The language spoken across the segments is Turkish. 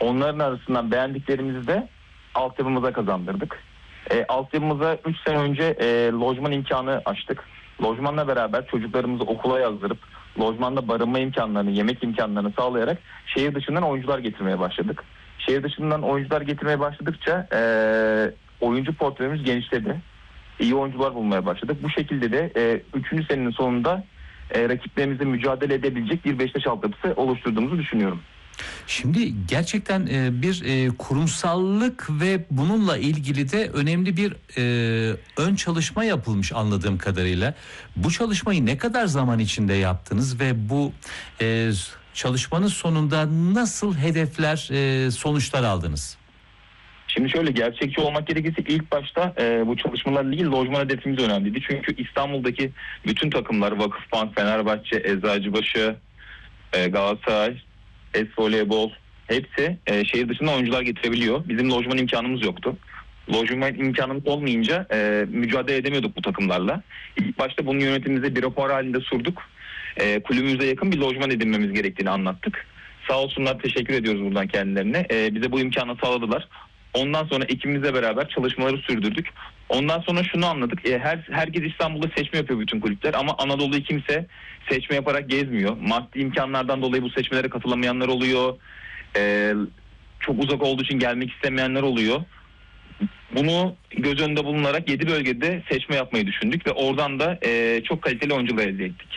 Onların arasından beğendiklerimizi de altyapımıza kazandırdık. Altyapımıza 3 sene önce lojman imkanı açtık. Lojmanla beraber çocuklarımızı okula yazdırıp lojmanda barınma imkanlarını, yemek imkanlarını sağlayarak şehir dışından oyuncular getirmeye başladık. Şehir dışından oyuncular getirmeye başladıkça oyuncu portföyümüz genişledi. İyi oyuncular bulmaya başladık. Bu şekilde de 3. senenin sonunda rakiplerimizle mücadele edebilecek bir Beşiktaş altyapısı oluşturduğumuzu düşünüyorum. Şimdi gerçekten bir kurumsallık ve bununla ilgili de önemli bir ön çalışma yapılmış anladığım kadarıyla. Bu çalışmayı ne kadar zaman içinde yaptınız ve bu çalışmanın sonunda nasıl hedefler, sonuçlar aldınız? Şimdi şöyle, gerçekçi olmak gerekirse ilk başta bu çalışmalarla ilgili lojman hedefimiz önemliydi. Çünkü İstanbul'daki bütün takımlar, Vakıfbank, Fenerbahçe, Eczacıbaşı, Galatasaray, voleybol hepsi şehir dışından oyuncular getirebiliyor. Bizim lojman imkanımız yoktu. Lojman imkanımız olmayınca mücadele edemiyorduk bu takımlarla. İlk başta bunun yönetimimize bir rapor halinde sorduk. Kulübümüze yakın bir lojman edinmemiz gerektiğini anlattık. Sağ olsunlar, teşekkür ediyoruz buradan kendilerine. Bize bu imkanı sağladılar. Ondan sonra ekibimizle beraber çalışmaları sürdürdük. Ondan sonra şunu anladık. Herkes İstanbul'da seçme yapıyor, bütün kulüpler, ama Anadolu'yu kimse seçme yaparak gezmiyor. Maddi imkanlardan dolayı bu seçmelere katılamayanlar oluyor. Çok uzak olduğu için gelmek istemeyenler oluyor. Bunu göz önünde bulunarak 7 bölgede seçme yapmayı düşündük ve oradan da çok kaliteli oyuncular elde ettik.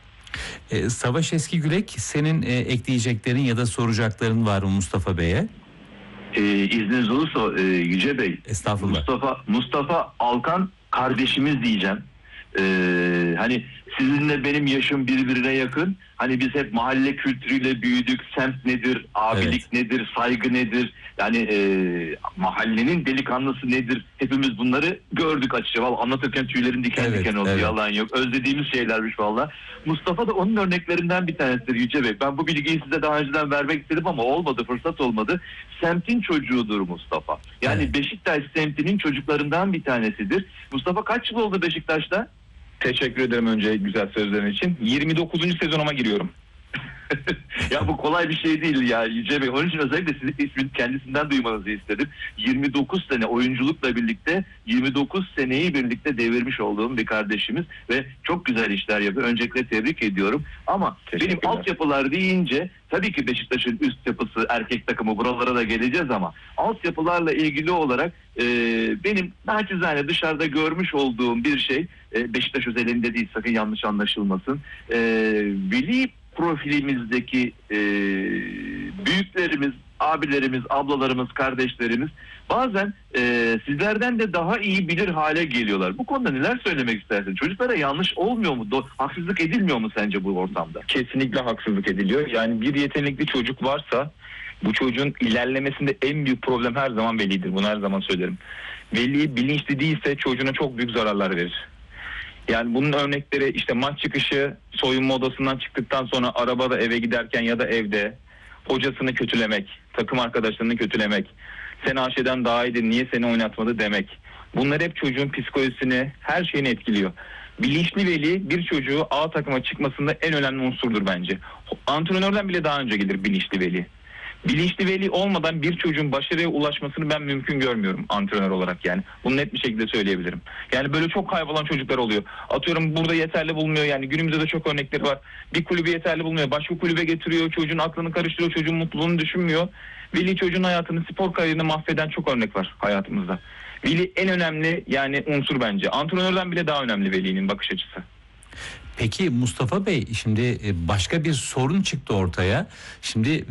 Savaş Eskigülek, senin ekleyeceklerin ya da soracakların var mı Mustafa Bey'e? İzniniz olursa Yüce Bey, Estağfurullah. Mustafa Alkan kardeşimiz diyeceğim. Hani sizinle benim yaşım birbirine yakın. Hani biz hep mahalle kültürüyle büyüdük. Semt nedir, abilik nedir, saygı nedir? Yani mahallenin delikanlısı nedir? Hepimiz bunları gördük açıkça. Vallahi anlatırken tüylerim diken diken oldu. Yalan yok. Özlediğimiz şeylermiş valla. Mustafa da onun örneklerinden bir tanesidir Yüce Bey. Ben bu bilgiyi size daha önceden vermek istedim ama olmadı, fırsat olmadı. Semtin çocuğudur Mustafa. Yani Beşiktaş semtinin çocuklarından bir tanesidir. Mustafa kaç yıl oldu Beşiktaş'ta? Teşekkür ederim önce güzel sözlerin için. 29. sezonuma giriyorum. Ya bu kolay bir şey değil ya Yüce Bey. Onun için özellikle sizin ismini kendisinden duymanızı istedim. 29 sene oyunculukla birlikte 29 seneyi birlikte devirmiş olduğum bir kardeşimiz ve çok güzel işler yapıyor. Öncelikle tebrik ediyorum. Ama benim altyapılar deyince tabii ki Beşiktaş'ın üst yapısı, erkek takımı, buralara da geleceğiz ama altyapılarla ilgili olarak benim naçizane dışarıda görmüş olduğum bir şey, Beşiktaş özelinde değil, sakın yanlış anlaşılmasın. Veli profilimizdeki büyüklerimiz, abilerimiz, ablalarımız, kardeşlerimiz bazen sizlerden de daha iyi bilir hale geliyorlar. Bu konuda neler söylemek istersin? Çocuklara yanlış olmuyor mu? Haksızlık edilmiyor mu sence bu ortamda? Kesinlikle haksızlık ediliyor. Yani bir yetenekli çocuk varsa bu çocuğun ilerlemesinde en büyük problem her zaman velidir. Bunu her zaman söylerim. Veli bilinçli değilse çocuğuna çok büyük zararlar verir. Yani bunun örnekleri işte maç çıkışı, soyunma odasından çıktıktan sonra arabada eve giderken ya da evde hocasını kötülemek, takım arkadaşlarını kötülemek, sen Ayşe'den daha iyiydin, niye seni oynatmadı demek. Bunlar hep çocuğun psikolojisini, her şeyini etkiliyor. Bilinçli veli bir çocuğu A takıma çıkmasında en önemli unsurdur bence. Antrenörden bile daha önce gelir bilinçli veli. Bilinçli veli olmadan bir çocuğun başarıya ulaşmasını ben mümkün görmüyorum antrenör olarak yani. Bunu net bir şekilde söyleyebilirim. Yani böyle çok kaybolan çocuklar oluyor. Atıyorum burada yeterli bulmuyor, yani günümüzde de çok örnekleri var. Bir kulübü yeterli bulmuyor, başka kulübe getiriyor, çocuğun aklını karıştırıyor, çocuğun mutluluğunu düşünmüyor. Veli çocuğun hayatını, spor kariyerini mahveden çok örnek var hayatımızda. Veli en önemli yani unsur bence. Antrenörden bile daha önemli velinin bakış açısı. Peki Mustafa Bey, şimdi başka bir sorun çıktı ortaya. Şimdi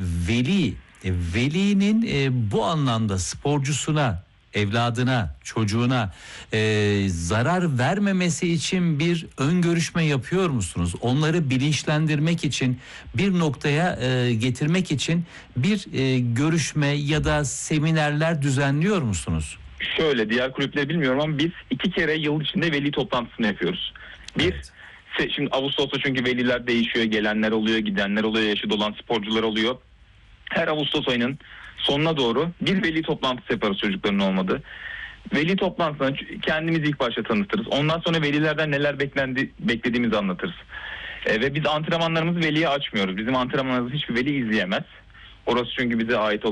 velinin bu anlamda sporcusuna, evladına, çocuğuna zarar vermemesi için bir ön görüşme yapıyor musunuz? Onları bilinçlendirmek için, bir noktaya getirmek için bir görüşme ya da seminerler düzenliyor musunuz? Şöyle, diğer kulüpleri bilmiyorum ama biz 2 kere yıl içinde veli toplantısını yapıyoruz. Şimdi Ağustos'ta çünkü veliler değişiyor, gelenler oluyor, gidenler oluyor, yaşı dolan sporcular oluyor. Her Ağustos ayının sonuna doğru bir veli toplantısı yaparız çocukların olmadığı. Veli toplantısına kendimizi ilk başta tanıtırız. Ondan sonra velilerden neler beklediğimizi anlatırız. Ve biz antrenmanlarımızı veliye açmıyoruz. Bizim antrenmanlarımızı hiçbir veli izleyemez. Orası çünkü bize ait